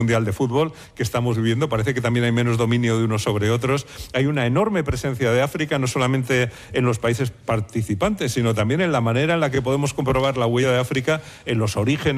Mundial de Fútbol que estamos viviendo. Parece que también hay menos dominio de unos sobre otros. Hay una enorme presencia de África, no solamente en los países participantes, sino también en la manera en la que podemos comprobar la huella de África en los orígenes